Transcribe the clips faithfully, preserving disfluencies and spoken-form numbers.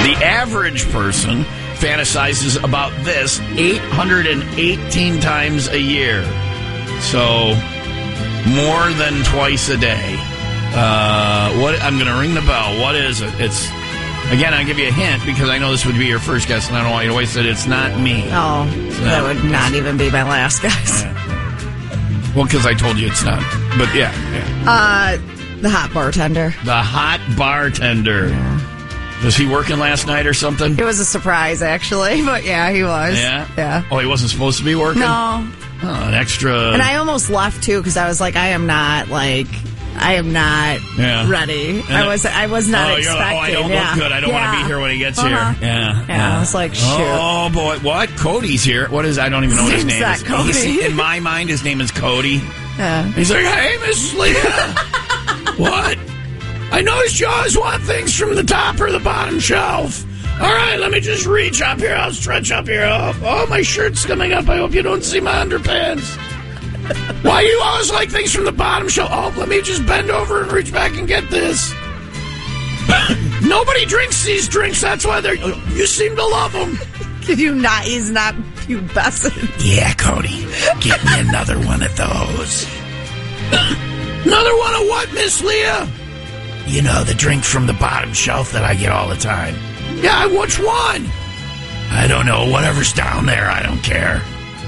The average person fantasizes about this eight hundred eighteen times a year. So, more than twice a day. Uh, what? I'm going to ring the bell. What is it? It's, again, I'll give you a hint because I know this would be your first guess, and I don't want you to waste it. It's not me. Oh, not, that would not even be my last guess. Yeah. Well, because I told you it's not. But, yeah. yeah. Uh, the hot bartender. The hot bartender. Yeah. Was he working last night or something? It was a surprise, actually, but yeah, he was. Yeah? Yeah. Oh, he wasn't supposed to be working? No. Oh, an extra... And I almost left, too, because I was like, I am not, like... I am not yeah. ready. And I was I was not oh, expecting. Like, oh, I don't yeah. look good. I don't yeah. want to be here when he gets uh-huh. here. Yeah, yeah. Yeah, I was like, shoot. Oh, boy. What? Cody's here. What is... I don't even know what his name that is. Cody? He's, in my mind, his name is Cody. Yeah. He's like, hey, Missus Leah. What? I noticed you always want things from the top or the bottom shelf. All right, let me just reach up here. I'll stretch up here. Oh, oh, my shirt's coming up. I hope you don't see my underpants. Why do you always like things from the bottom shelf? Oh, let me just bend over and reach back and get this. Nobody drinks these drinks. That's why they're... You seem to love them. Can you not... He's not pubescent. Yeah, Cody. Get me another one of those. Another one of what, Miss Leah? You know, the drink from the bottom shelf that I get all the time. Yeah, which one? I don't know. Whatever's down there, I don't care.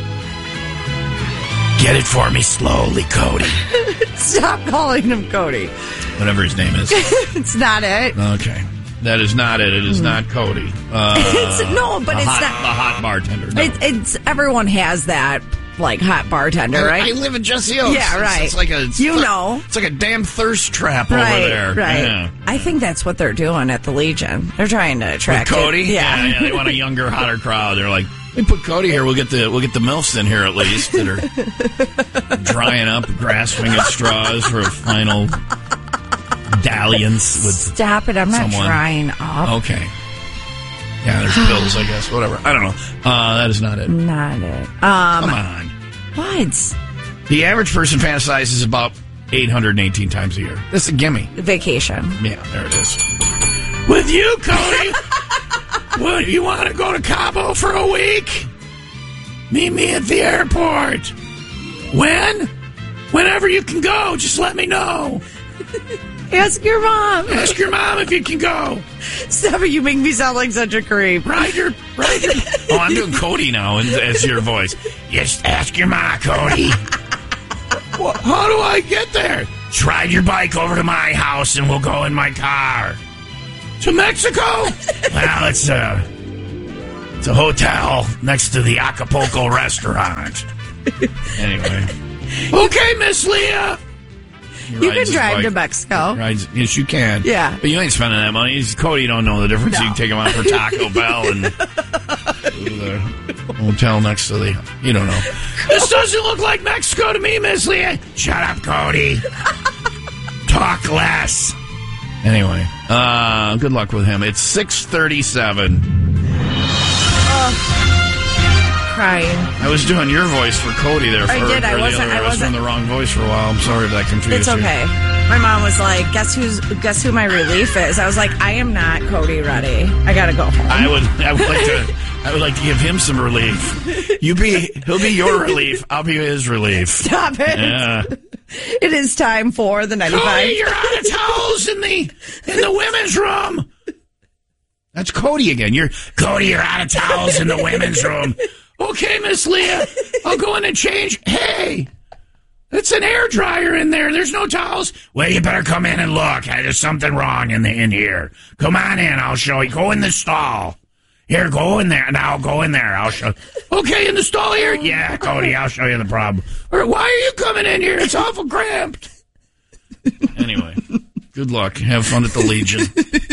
Get it for me slowly, Cody. Stop calling him Cody. Whatever his name is. It's not it. Okay. That is not it. It is not Cody. Uh, it's, no, but it's hot, not. The hot bartender. No. It, it's everyone has that, like, hot bartender, right? I live in Jesse Oaks. Yeah, right. It's, it's like a, it's you th- know. It's like a damn thirst trap right, over there. Right. Yeah. I think that's what they're doing at the Legion. They're trying to attract With Cody. It. Yeah. yeah, yeah. They want a younger, hotter crowd. They're like, we put Cody here. We'll get the we'll get the MILFs in here at least that are drying up, grasping at straws for a final dalliance with. Stop it! I'm someone. not drying up. Okay. Yeah, there's pills, I guess. Whatever. I don't know. Uh, that is not it. Not it. Um, Come on. What? The average person fantasizes about eight hundred eighteen times a year. This is a gimme. Vacation. Yeah, there it is. With you, Cody. What, you want to go to Cabo for a week? Meet me at the airport. When? Whenever you can go, just let me know. Ask your mom. Ask your mom if you can go. Stop it, you make me sound like such a creep. Ride your, ride your... Oh, I'm doing Cody now as your voice. Just ask your ma, Cody. Well, how do I get there? Just ride your bike over to my house and we'll go in my car. To Mexico? Well, it's a, it's a hotel next to the Acapulco restaurant. Anyway. Okay, Miss Leah. He you can drive bike. to Mexico. Rides, yes, you can. Yeah. But you ain't spending that money. It's Cody, you don't know the difference. No. You can take him out for Taco Bell and the hotel next to the... You don't know. This doesn't look like Mexico to me, Miss Leah. Shut up, Cody. Talk less. Anyway, uh, good luck with him. It's six thirty-seven. Oh, crying. I was doing your voice for Cody there. For, I did. I wasn't. I wasn't doing the wrong voice for a while. I'm sorry if that confused It's okay. you. My mom was like, "Guess who's? Guess who my relief is?" I was like, "I am not Cody ready. I gotta go home." I would. I would like to. I would like to give him some relief. You be. He'll be your relief. I'll be his relief. Stop it. Yeah. It is time for the ninety-five. Cody, you're out of towels in the in the women's room. That's Cody again. You're Cody. You're out of towels in the women's room. Okay, Miss Leah. I'll go in and change. Hey, it's an air dryer in there. There's no towels. Well, you better come in and look. There's something wrong in the in here. Come on in. I'll show you. Go in the stall. Here, go in there. Now go in there. I'll show. Okay, in the stall here? Yeah, Cody, I'll show you the problem. Or why are you coming in here? It's awful cramped. Anyway, good luck. Have fun at the Legion.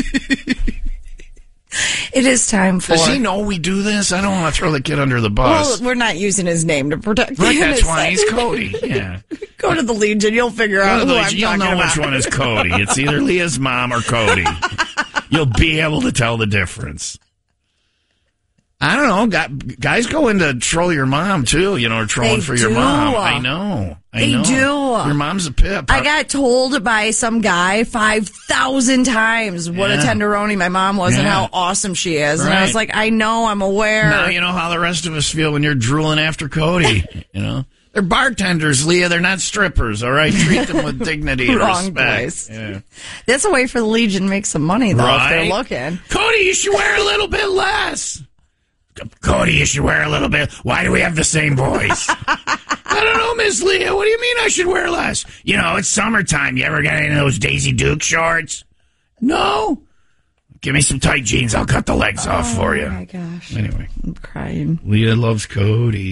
It is time for... Does he know we do this? I don't want to throw the kid under the bus. Well, we're not using his name to protect the Right, innocent. that's why he's Cody. Yeah. Go to the Legion. You'll figure out who I'm You'll talking know about. which one is Cody. It's either Leah's mom or Cody. You'll be able to tell the difference. I don't know. Got, guys go into troll your mom, too, you know, or trolling They for your do. mom. I know. I They know. do. Your mom's a pip. I got told by some guy five thousand times what Yeah. a tenderoni my mom was and Yeah. how awesome she is. And I Right. was like, I know, I'm aware. Now you know how the rest of us feel when you're drooling after Cody, you know? They're bartenders, Leah. They're not strippers, all right? Treat them with dignity and Wrong respect. place. Yeah. That's a way for the Legion to make some money, though, if they're Right. looking. Cody, you should wear a little bit less. Cody, you should wear a little bit. Why do we have the same voice? I don't know, Miss Leah. What do you mean I should wear less? You know, it's summertime. You ever got any of those Daisy Duke shorts? No. Give me some tight jeans. I'll cut the legs Oh, off for you. my gosh. Anyway, I'm crying. Leah loves Cody.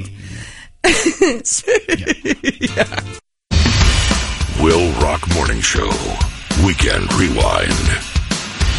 Yeah. Will Rock Morning Show. Weekend Rewind.